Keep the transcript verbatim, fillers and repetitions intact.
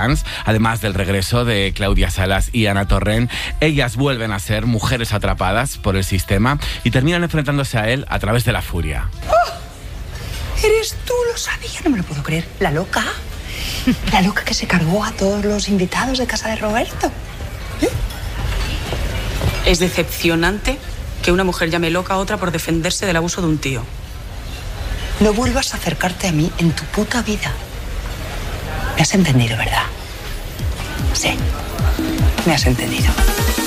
trans, además del regreso de Claudia Salas y Ana Torrent. Ellas vuelven a ser mujeres atrapadas por el sistema y terminan enfrentándose a él a través de la furia. ¡Oh! ¿Eres tú? Lo sabía, no me lo puedo creer. ¿La loca? La loca que se cargó a todos los invitados de casa de Roberto. ¿Eh? Es decepcionante que una mujer llame loca a otra por defenderse del abuso de un tío. No vuelvas a acercarte a mí en tu puta vida. Me has entendido, ¿verdad? Sí, me has entendido.